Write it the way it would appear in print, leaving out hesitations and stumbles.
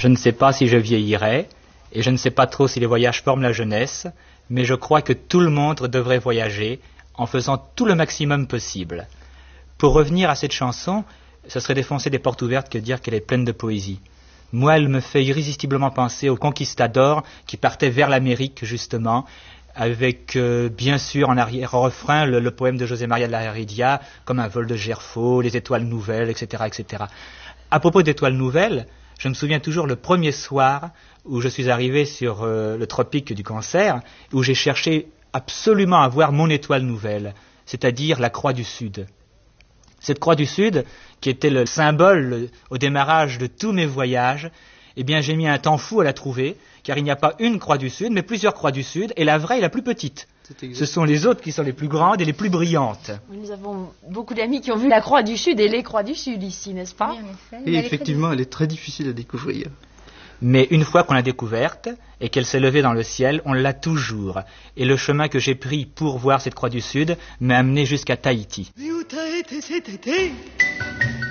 Je ne sais pas si je vieillirai, et je ne sais pas trop si les voyages forment la jeunesse, mais je crois que tout le monde devrait voyager en faisant tout le maximum possible. Pour revenir à cette chanson, ce serait défoncer des portes ouvertes que dire qu'elle est pleine de poésie. Moi, elle me fait irrésistiblement penser aux conquistadors qui partaient vers l'Amérique, justement, avec, bien sûr, en arrière-refrain, le poème de José María de la Heredia, comme un vol de Gerfaut, les étoiles nouvelles, etc., etc. À propos d'étoiles nouvelles, je me souviens toujours le premier soir où je suis arrivé sur le tropique du Cancer, où j'ai cherché absolument à voir mon étoile nouvelle, c'est-à-dire la Croix du Sud. Cette Croix du Sud, qui était le symbole au démarrage de tous mes voyages, eh bien j'ai mis un temps fou à la trouver, car il n'y a pas une Croix du Sud, mais plusieurs Croix du Sud, et la vraie est la plus petite. Ce sont les autres qui sont les plus grandes et les plus brillantes. Nous avons beaucoup d'amis qui ont vu la Croix du Sud et les Croix du Sud ici, n'est-ce pas? Oui, en effet. Et effectivement, elle est très difficile à découvrir. Mais une fois qu'on l'a découverte et qu'elle s'est levée dans le ciel, on l'a toujours. Et le chemin que j'ai pris pour voir cette Croix du Sud m'a amené jusqu'à Tahiti. Mais où t'as été cet été?